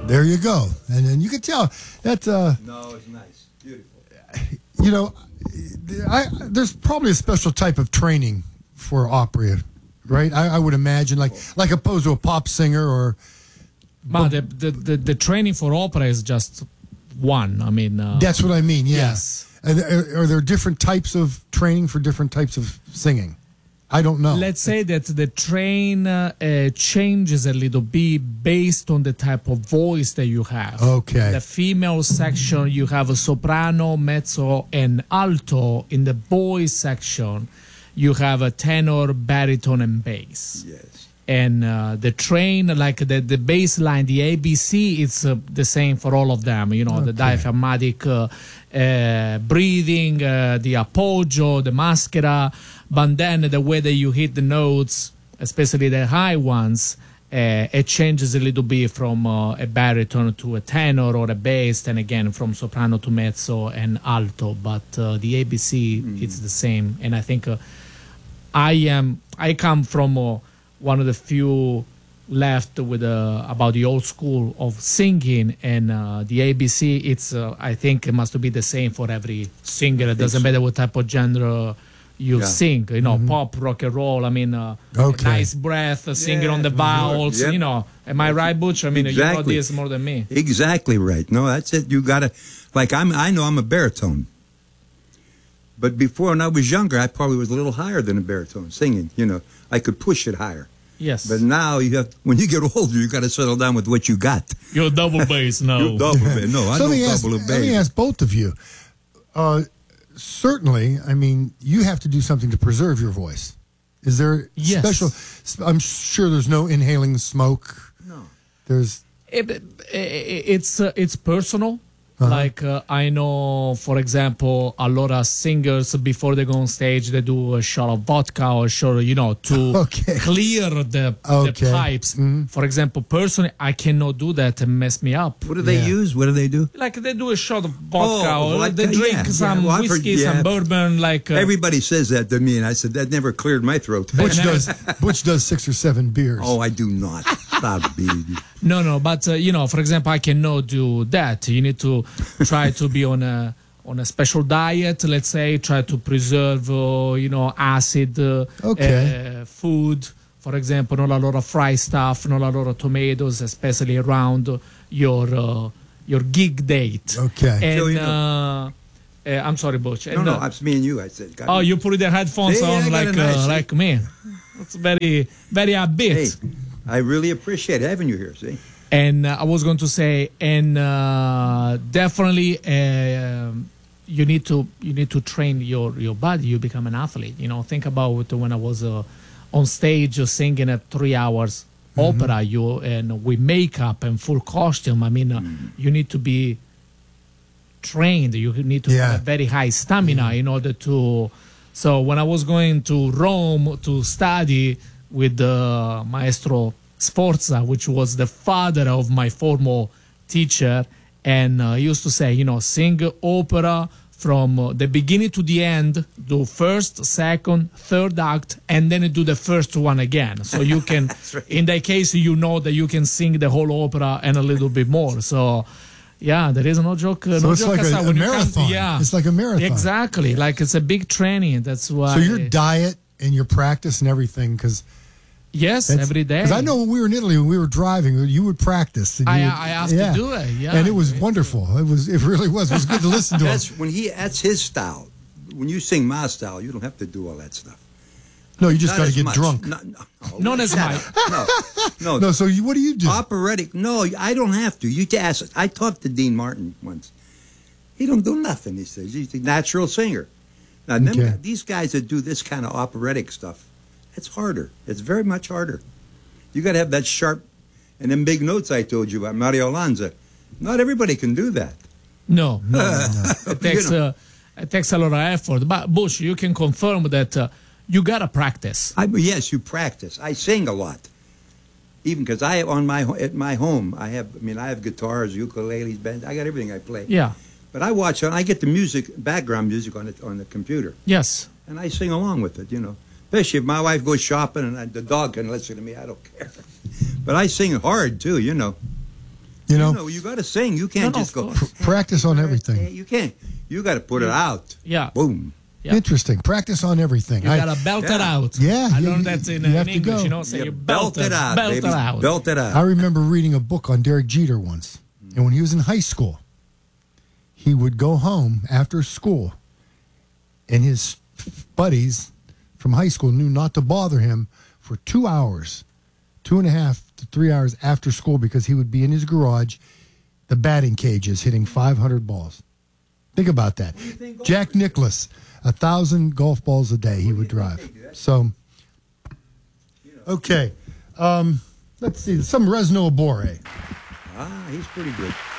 There you go. And then you can tell that. No, it's nice. Beautiful. You know, there's probably a special type of training for opera, right? I would imagine, like opposed to a pop singer or. But the training for opera is just one. I mean, that's what I mean. Yeah. Yes. Are there different types of training for different types of singing? I don't know. Let's say that the train changes a little bit based on the type of voice that you have. Okay. The female section, you have a soprano, mezzo, and alto. In the boys section, you have a tenor, baritone, and bass. Yes. And the train, like the bass line, the ABC, it's the same for all of them. You know, the diaphragmatic breathing, the appoggio, the maschera. But then the way that you hit the notes, especially the high ones, it changes a little bit from a baritone to a tenor or a bass, and again from soprano to mezzo and alto. But the ABC, it's the same. And I think I come from one of the few left with about the old school of singing, and the ABC, it's I think it must be the same for every singer. It doesn't matter what type of genre you sing, you know, pop, rock and roll. I mean, nice breath, singing on the vowels. Yep. You know, am I right, Butch? I mean, exactly. You know this more than me. Exactly right. No, that's it. You gotta, like I know I'm a baritone, but before when I was younger, I probably was a little higher than a baritone singing. You know, I could push it higher. Yes. But now when you get older, you got to settle down with what you got. You're double bass now. You're double bass. No, I So know double bass. let me ask both of you. Certainly, I mean, you have to do something to preserve your voice. Is there special? I'm sure there's no inhaling smoke. No. There's. It's personal. Like I know, for example, a lot of singers before they go on stage, they do a shot of vodka or a shot, you know, to clear the pipes. Mm-hmm. For example, personally, I cannot do that and mess me up. What do they use? What do they do? Like they do a shot of vodka or they drink some whiskey, some bourbon. Like everybody says that to me, and I said that never cleared my throat. Butch does 6 or 7 beers. Oh, I do not. Stop, baby. No, but you know, for example, I cannot do that. You need to try to be on a special diet. Let's say try to preserve, you know, acid food. For example, not a lot of fried stuff, not a lot of tomatoes, especially around your gig date. Okay. And so, I'm sorry, Butch. No, it's me and you. I said. Oh, you put the headphones on like me. It's very, very upbeat. Hey, I really appreciate having you here. See. And I was going to say, and definitely you need to train your body. You become an athlete. You know, think about when I was on stage singing at 3 hours opera. And with makeup and full costume. I mean, you need to be trained. You need to have a very high stamina in order to. So when I was going to Rome to study with Maestro Sforza, which was the father of my former teacher, and he used to say, you know, sing opera from the beginning to the end, do first, second, third act, and then do the first one again. So you can, right. In that case, you know that you can sing the whole opera and a little bit more. So, yeah, there is no joke. So no it's joke like a marathon. It's like a marathon. Exactly. Like it's a big training. That's why. So your diet and your practice and everything, because. Yes, every day. Because I know when we were in Italy, when we were driving, you would practice. And I have to do it. Yeah, and it was wonderful. It really was. It was good to listen to him. That's his style. When you sing my style, you don't have to do all that stuff. No, you just got to get drunk. Not as much. No. So what do you do? Operatic. No, I don't have to. You ask. I talked to Dean Martin once. He don't do nothing. He says he's a natural singer. Now, these guys that do this kind of operatic stuff. It's harder. It's very much harder. You got to have that sharp and them big notes I told you about Mario Lanza. Not everybody can do that. No. It takes a lot of effort. But Bush, you can confirm that you got to practice. Yes, you practice. I sing a lot. Even because at my home, I have guitars, ukuleles, bands. I got everything I play. Yeah. But I get the background music on the computer. Yes. And I sing along with it, you know. Especially if my wife goes shopping and the dog can listen to me, I don't care. But I sing hard, too, you know. You know, you got to sing. You can't No, just of go. course. practice on everything. You can't. You got to put it out. Yeah. Boom. Yeah. Interesting. Practice on everything. You gotta belt it out. Yeah, I you- learned that in you have to English. go. You know, say You you belt it out, belt baby. it out. Belt it out. I remember reading a book on Derek Jeter once, and when he was in high school, he would go home after school, and his buddies from high school knew not to bother him for 2 hours, 2.5 to 3 hours after school, because he would be in his garage, the batting cages, hitting 500 balls. Think about that. Jack Nicklaus, 1,000 golf balls a day he would drive. So, okay. Let's see. Some Resno Abore. He's pretty good.